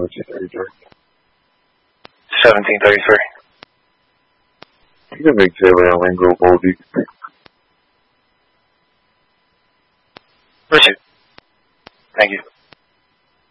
1733. 1733. You can make Taylor and Lingo Boldy. Richard. Thank you.